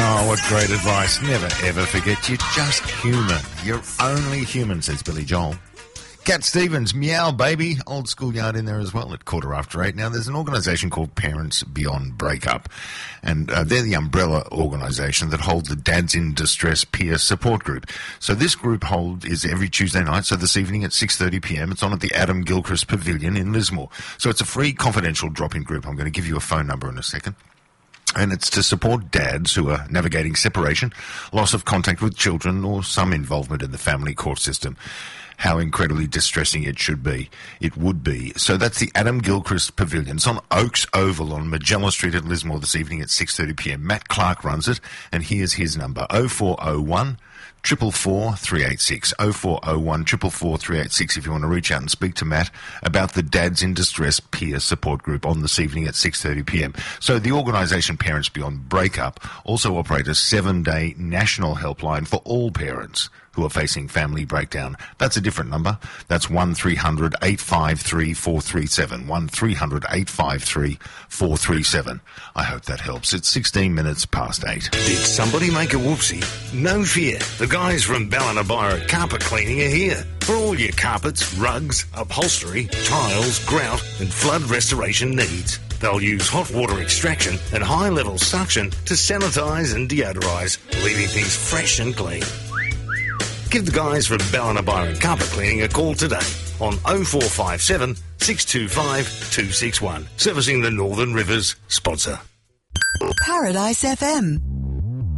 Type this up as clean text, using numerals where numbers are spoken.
Oh, what great advice. Never, ever forget you're just human. You're only human, says Billy Joel. Cat Stevens, Meow Baby, old schoolyard in there as well at 8:15. Now, there's an organisation called Parents Beyond Breakup, and they're the umbrella organisation that holds the Dads in Distress peer support group. So this group is every Tuesday night, so this evening at 6:30pm. It's on at the Adam Gilchrist Pavilion in Lismore. So it's a free confidential drop-in group. I'm going to give you a phone number in a second. And it's to support dads who are navigating separation, loss of contact with children, or some involvement in the family court system. How incredibly distressing it would be. So that's the Adam Gilchrist Pavilion. It's on Oaks Oval on Magellan Street at Lismore this evening at 6:30pm. Matt Clark runs it, and here's his number, 0401 444 386, 0401 444 386 if you want to reach out and speak to Matt about the Dads in Distress peer support group on this evening at 6:30pm. So the organisation Parents Beyond Breakup also operate a 7-day national helpline for all parents who are facing family breakdown. That's a different number. That's 1300 853 437, 1300 853 437. I hope that helps. It's 16 minutes past 8. Did somebody make a whoopsie? No fear. The guys from Ballinabira Carpet Cleaning are here. For all your carpets, rugs, upholstery, tiles, grout and flood restoration needs. They'll use hot water extraction and high-level suction to sanitise and deodorise, leaving things fresh and clean. Give the guys from Ballinabira Carpet Cleaning a call today on 0457 625 261. Servicing the Northern Rivers sponsor. Paradise FM.